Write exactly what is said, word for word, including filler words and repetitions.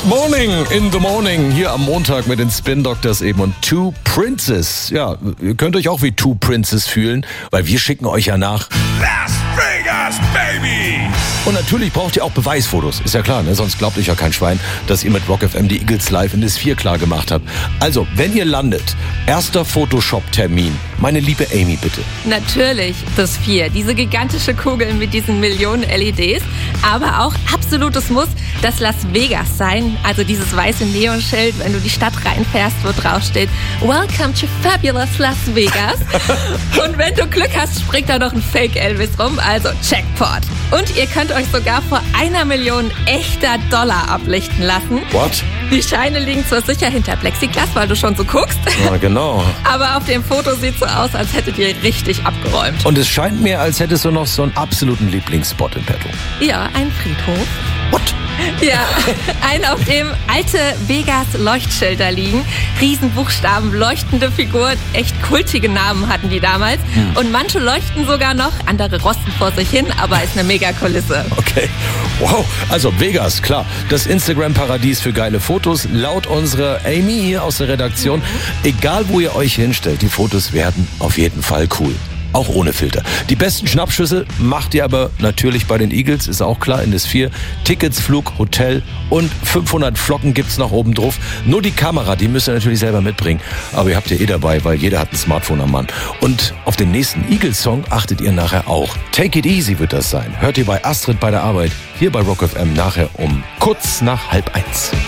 Morning in the Morning, hier am Montag mit den Spin Doctors eben und Two Princes. Ja, ihr könnt euch auch wie Two Princes fühlen, weil wir schicken euch ja nach Las Vegas, baby! Und natürlich braucht ihr auch Beweisfotos, ist ja klar, ne? Sonst glaubt euch ja kein Schwein, dass ihr mit Rock F M die Eagles live in das vier klar gemacht habt. Also, wenn ihr landet, erster Photoshop-Termin. Meine liebe Amy, bitte. Natürlich das vier, diese gigantische Kugel mit diesen Millionen L E Ds, aber auch absolutes Muss, das Las Vegas sein, also dieses weiße Neonschild, wenn du die Stadt reinfährst, wo drauf steht, Welcome to fabulous Las Vegas. Und wenn du Glück hast, springt da noch ein Fake Elvis rum, also Jackpot. Und ihr könnt euch sogar vor einer Million echter Dollar ablichten lassen. What? Die Scheine liegen zwar sicher hinter Plexiglas, weil du schon so guckst. Ja, genau. Aber auf dem Foto sieht so aus, als hättet ihr richtig abgeräumt. Und es scheint mir, als hättest du noch so einen absoluten Lieblingsspot in petto. Ja, ein Friedhof. What? Ja, ein, auf dem alte Vegas-Leuchtschilder liegen. Riesenbuchstaben, leuchtende Figuren, echt kultige Namen hatten die damals. Hm. Und manche leuchten sogar noch, andere rosten vor sich hin, aber ist eine Mega-Kulisse. Okay, wow. Also Vegas, klar, das Instagram-Paradies für geile Fotos. Laut unserer Amy hier aus der Redaktion, mhm. egal wo ihr euch hinstellt, die Fotos werden auf jeden Fall cool. Auch ohne Filter. Die besten Schnappschüsse macht ihr aber natürlich bei den Eagles, ist auch klar, in das vier. Tickets, Flug, Hotel und fünfhundert Flocken gibt's noch oben drauf. Nur die Kamera, die müsst ihr natürlich selber mitbringen. Aber ihr habt ja eh dabei, weil jeder hat ein Smartphone am Mann. Und auf den nächsten Eagles-Song achtet ihr nachher auch. Take It Easy wird das sein. Hört ihr bei Astrid bei der Arbeit, hier bei Rock F M nachher um kurz nach halb eins.